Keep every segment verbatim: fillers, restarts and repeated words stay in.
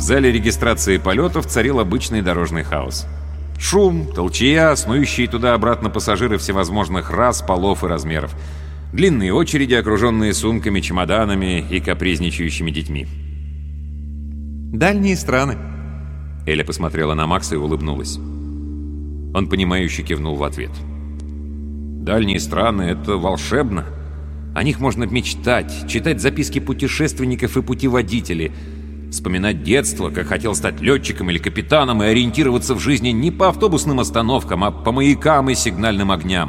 зале регистрации полетов царил обычный дорожный хаос. Шум, толчая, снующие туда-обратно пассажиры всевозможных рас, полов и размеров. Длинные очереди, окруженные сумками, чемоданами и капризничающими детьми. «Дальние страны». Эля посмотрела на Макса и улыбнулась. Он, понимающе кивнул в ответ. «Дальние страны — это волшебно. О них можно мечтать, читать записки путешественников и путеводителей, вспоминать детство, как хотел стать летчиком или капитаном, и ориентироваться в жизни не по автобусным остановкам, а по маякам и сигнальным огням».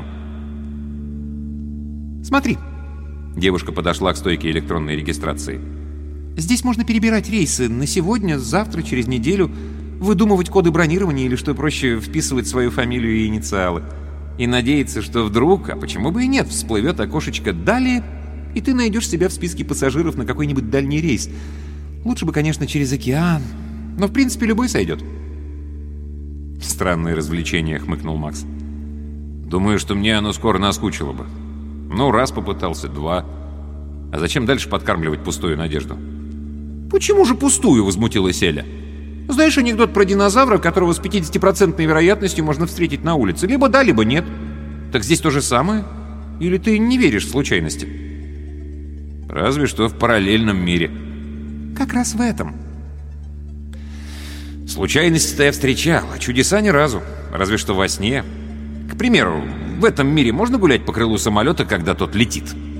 «Смотри». Девушка подошла к стойке электронной регистрации. «Здесь можно перебирать рейсы на сегодня, завтра, через неделю, выдумывать коды бронирования или, что проще, вписывать свою фамилию и инициалы. И надеяться, что вдруг, а почему бы и нет, всплывет окошечко «Далее», и ты найдешь себя в списке пассажиров на какой-нибудь дальний рейс. Лучше бы, конечно, через океан, но в принципе любой сойдет». «Странное развлечение», — хмыкнул Макс. «Думаю, что мне оно скоро наскучило бы. Ну, раз попытался, два. А зачем дальше подкармливать пустую надежду?» «Почему же пустую?» — возмутилась Эля. «Знаешь анекдот про динозавра, которого с пятидесятипроцентной вероятностью можно встретить на улице? Либо да, либо нет. Так здесь то же самое? Или ты не веришь в случайности?» «Разве что в параллельном мире». «Как раз в этом». «Случайности-то я встречал, а чудеса ни разу. Разве что во сне. К примеру, в этом мире можно гулять по крылу самолета, когда тот летит?»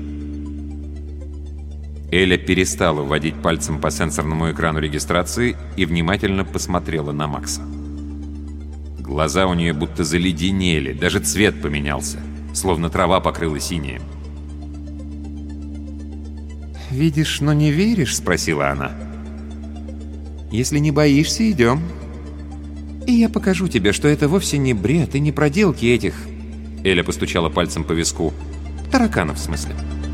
Эля перестала водить пальцем по сенсорному экрану регистрации и внимательно посмотрела на Макса. Глаза у нее будто заледенели, даже цвет поменялся, словно трава покрыла синее. «Видишь, но не веришь?» — спросила она. «Если не боишься, идем. И я покажу тебе, что это вовсе не бред и не проделки этих...» Эля постучала пальцем по виску. «Тараканов, в смысле».